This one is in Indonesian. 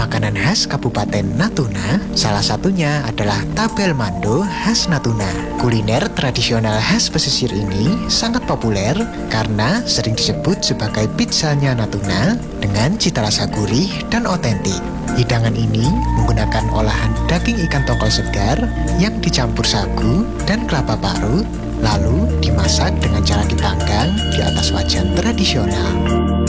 makanan khas Kabupaten Natuna. Salah satunya adalah tabel mando khas Natuna. Kuliner tradisional khas pesisir ini sangat populer karena sering disebut sebagai pizzanya Natuna dengan cita rasa gurih dan otentik. Hidangan ini menggunakan olahan daging ikan tongkol segar yang dicampur sagu dan kelapa parut, lalu dimasak dengan cara dipanggang di atas wajan tradisional.